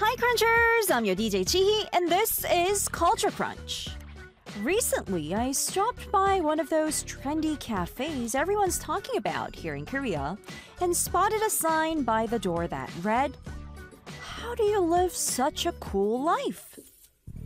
Hi Crunchers, I'm your DJ Chihi and this is Culture Crunch. Recently, I stopped by one of those trendy cafes everyone's talking about here in Korea and spotted a sign by the door that read, "How do you live such a cool life?"